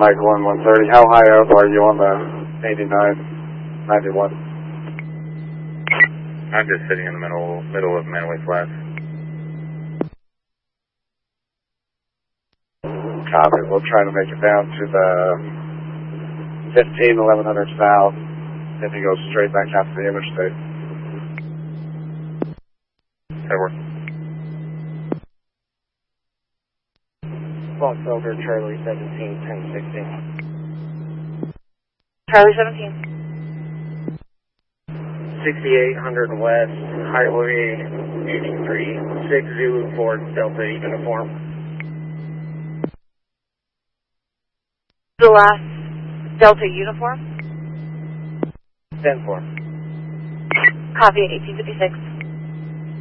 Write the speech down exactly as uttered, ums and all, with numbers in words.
Mike one one thirty. How high up are you on the eighty-nine ninety-one? I'm just sitting in the middle middle of Manaway Flats. Copy. We'll try to make it down to the fifteen, eleven hundred south. Then you go straight back out to the interstate. That works. Fox over Charlie seventeen, ten sixty. Charlie seventeen. sixty-eight hundred west, Highway eighty-three, six Zulu Ford Delta uniform. The last Delta uniform? ten four. Copy, eighteen fifty-six.